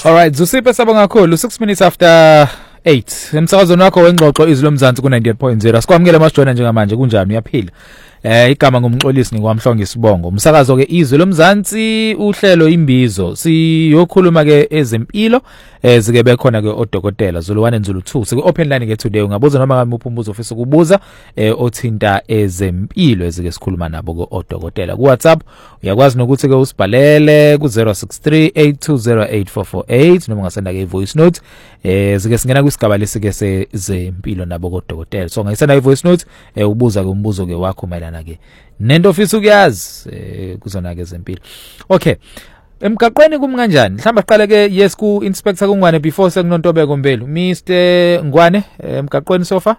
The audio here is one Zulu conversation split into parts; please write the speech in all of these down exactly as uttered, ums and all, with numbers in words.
All right, Zusiphe sabonga kakhulu six minutes after eight. Emsakazweni wakho wengxoxo izwi lomzansi ku ninety-eight point zero. Sikwamukele masijona njengamanje kunjani uyaphila? Eh igama ngumxolisi ngikwamhlonga isibongo. Umsakazo ke izwi lomzansi uhlelo imbizo. Siyokhuluma ke ezempilo eh zike bekhona ke odokotela Zulu one and Zulu two. Siku open line ke today ungabuza noma ngamuphi umbuzo ofisa ukubuza eh othinta ezempilo ezike sikhuluma nabo ke odokotela. Ku WhatsApp uyakwazi nokuthi ke usibhalele ku zero six three eight two zero eight four four eight noma ngasenda ke voice note eh zike singena kwisigaba lesike sezempilo nabo ke odokotela. So ngayisenda ke voice note eh ubuza ke umbuzo ke wakho mayelana ke nento ofisa ukuyazi eh kuzona ke ezempilo. Okay. Emgaqweni kumkanjani? Mhlamba siqale ke yes ku inspector kuNgwane before sekunontobeko Mbelu. Mister Ngwane emgaqweni sofa?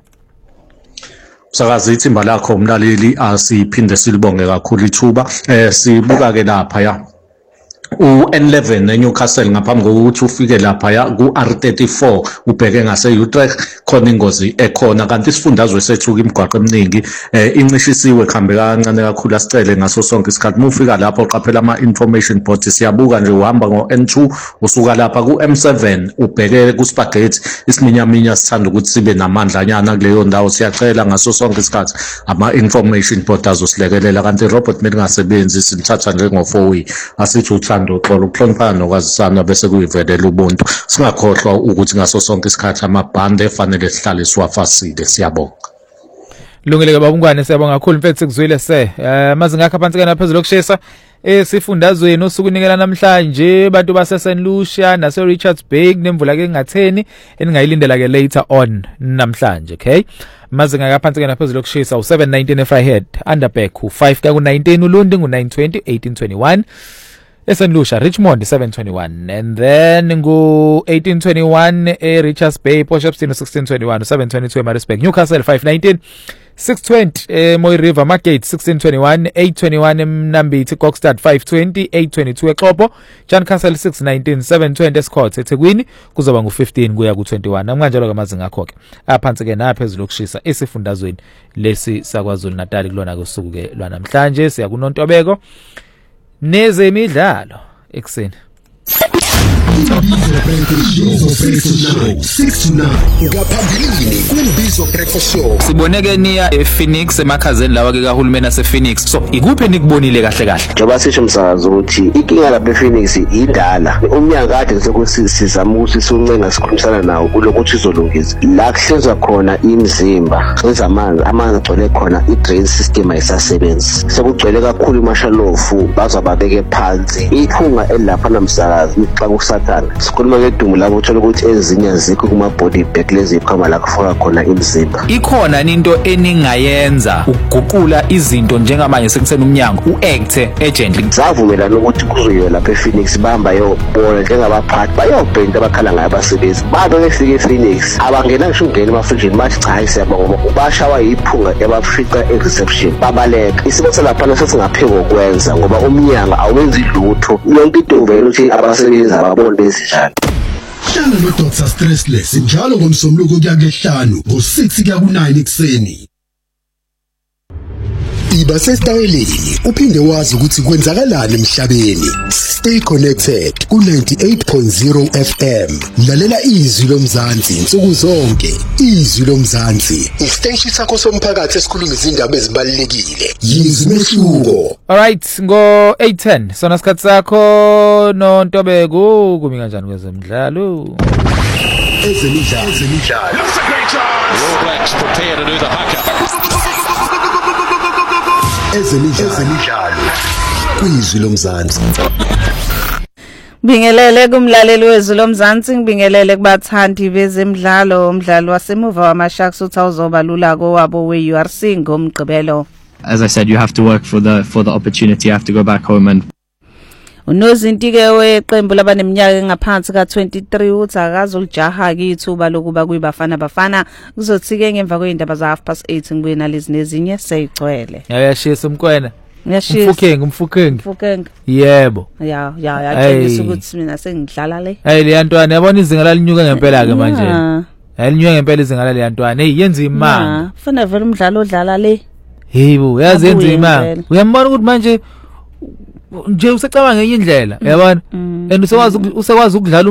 Sakazi ithimba lakho umlaleli asiphinde silibonge kakhulu ithuba. Eh sibuka ke lapha ya u N eleven eNewcastle ngaphambi kokuthi ufike lapha ya ku R thirty-four ubheke ngase Utrecht khona ingozi ekhona kanti isifundazwe sethu imigwaqo eminingi eh incishisiwe khambe kancane kakhulu asicele ngaso sonke isikhathi mufika lapho uqaphela ama information board siyabuka nje uhamba ngo N two usuka lapha ku M seven ubheke ku Spaghetti isiminyaminya sithanda ukuthi sibe namandlanyana kuleyo ndawo siyacela ngaso sonke isikhathi ama information board azosilekelela kanti robot melingasebenzi simthatha njengo four way asithi uthando uxolo ukuhloniphana nokwazisana bese kuyivelela ubuntu singakhohlwa ukuthi ngaso sonke isikhathi amabhande efanele sihlale siwafasile siyabonga. Lungile ke babungwane siyabonga kakhulu mfethu sikuzwile se eh mazinga akha phansi kana phezulu okushesa esifundazweni osukunikela namhlanje abantu base Saint Lucia nase Richards Bay nemvula ke ngatheni eningayilindela ke later on namhlanje. Okay, mazinga akha phansi kana phezulu okushesa u seven nineteen eFryhead Underback u five ka ku nineteen uLundi ngu nine twenty eighteen twenty-one Saint Lucia Richmond seven twenty-one and then ngu eighteen twenty-one e Richards Bay Potchefstroom sixteen twenty-one seven twenty-two eMaritzburg Newcastle five nineteen six twenty e Moy River Market sixteen twenty-one eight twenty-one eMnambithi Kokstad five twenty eight twenty-two eXhopo Chancastle six nineteen seven twenty eScott eThekwini kuzoba ngu fifteen kuya ku twenty-one amkanjalo ke amazinga akho ke aphansi ke naphezulu okushisa esifundazweni lesi saKwaZulu Natal kulona ke usuku ke lwanamhlanje siya kunontobeko nezemidlalo ekseni. six to nine ngaphambili kumbizo breakfast show siboneke niya ePhoenix emakhazeni lawa ke kahulumeni asePhoenix. So ikuphi nikubonile kahle kahle? Njoba sisho umsakazo ukuthi inkinga lapha ePhoenix indala umnyaka kade sokuthi sizama ukuthi suncenga sikhulumisana nawo kulokuthi izolungisa la kuhlezwa khona imizimba ezamanzi amanzi agcwele khona i-drain system ayisasebenzi sekugcwele kakhulu imashalofu bazababeke phansi iphunga elapha namsakazi xa kusathana sikhuluma ngedumo lapho uthola ukuthi ezinye azikho kuma body bag lezi ikhama la kufaka khona imizimba. Ikhona into eningayenza ukuguqula izinto njengamanje sekusena umnyango uact agently savumelana ukuthi kuzoyiwe lapha ePhoenix bamba yobona njengabaphathi bayobhenta abakhala ngayo abasebenzi babe befike ePhoenix abangena ngisho ungena emafrijini bathi cha hayi siyabonga ubashawa yiphunga yabafica ereception babaleka isimo salapha sesingapheko kwenza ngoba umnyango awenzi lutho yonke into vele ukuthi abasebenzi ababone bezijana. Hlala no Doctor Stressless njalo ngomsombuluko kuya kuhlanu ngo six kuya ku nine ekseni. Iba sesitayeleni uphinde wazi ukuthi kwenzakalani emhlabeni. Stay connected ku ninety-eight point zero F M. Lalela izwi lomzansi insuku zonke. Izwi lomzansi isiteshi sakho somphakathi esikhuluma izindaba ezibalekile. Yizwi mehluko. All right ngo eight ten sona isikhathi sakho noNtobeko kumi kanjani kwezemidlalo? Ezemidlalo ezemidlalo. That's a great chance. All Blacks prepare to do the haka. Ezemidlalo kwizwi lomzansi. Bingelele kumlaleli wezwi lomzansi ngibingelele kubathandi bezemidlalo umdlalo wasemuva wamaSharks uthi awuzoba lula kowabo we-U R C ngomgqibelo. As I said, you have to work for the for the opportunity. You have to go back home and Unozinti ke weqembu labaneminyaka engaphansi ka twenty-three uthi akazojaha ke ithuba lokuba kuyibafana bafana kuzothi ke ngemva kweindaba za half past eight ngibuye nalezi nezinye seyigcwele. Yayashisa umkwena. Ngiyashisa. Mfukenge mfukenge. Mfukenge. Yebo. Ya ya yatshengisa ukuthi mina sengidlala le. Hey le yantwana yabona izinga lalinyuka ngempela ke manje. Ayilinyuka ngempela izinga lale yantwana. Hey yenza imanga. Funa vele umdlalo odlala le. Yebo yazi yenza imanga. Uyambona ukuthi manje nje usecabanga ngenye indlela yabona and usekwazi usekwazi ukudlala